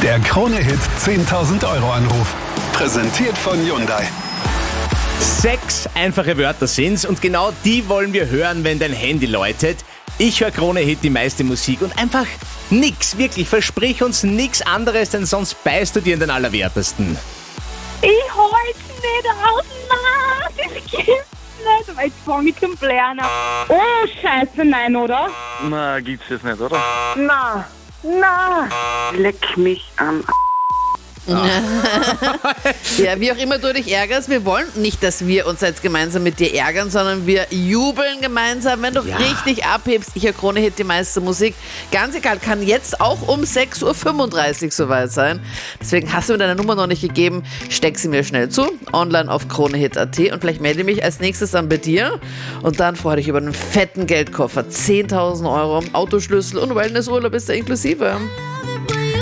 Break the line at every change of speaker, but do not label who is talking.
Der Krone-Hit 10.000 Euro Anruf. Präsentiert von Hyundai.
6 einfache Wörter sind's und genau die wollen wir hören, wenn dein Handy läutet. Ich höre Krone-Hit, die meiste Musik und einfach nix, wirklich, versprich uns nichts anderes, denn sonst beißt du dir in den Allerwertesten.
Ich halte nicht aus, nein, das gibt's nicht, aber jetzt fange ich zum Blären an. Oh, scheiße, nein, oder?
Na, gibt's das nicht, oder?
Nein, nein.
Leck mich am
Ja, wie auch immer du dich ärgerst, wir wollen nicht, dass wir uns jetzt gemeinsam mit dir ärgern, sondern wir jubeln gemeinsam, wenn du richtig abhebst. Ich höre Krone-Hit, die meiste Musik. Ganz egal, kann jetzt auch um 6.35 Uhr soweit sein. Deswegen hast du mir deine Nummer noch nicht gegeben, steck sie mir schnell zu, online auf kronehit.at und vielleicht melde ich mich als nächstes dann bei dir und dann freue dich über einen fetten Geldkoffer, 10.000 Euro, Autoschlüssel und Wellnessurlaub ist da inklusive.